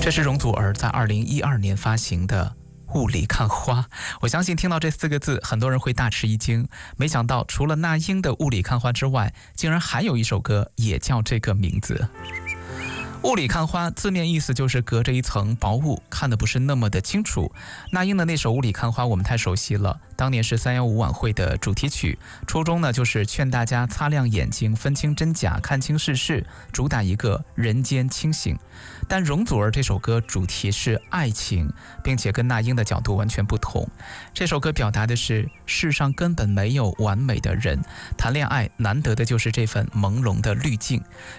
这是容祖儿在2012年发行的《雾里看花》。我相信听到这4个字，很多人会大吃一惊。没想到除了那英的《雾里看花》之外，竟然还有一首歌也叫这个名字。雾里看花字面意思就是隔着一层薄雾，看得不是那么的清楚。那英的那首《雾里看花》我们太熟悉了，当年是315晚会的主题曲，初衷呢就是劝大家擦亮眼睛，分清真假，看清世事，主打一个人间清醒。但容祖儿这首歌主题是爱情，并且跟那英的角度完全不同。这首歌表达的是世上根本没有完美的人，谈恋爱难得的就是这份朦胧的滤镜。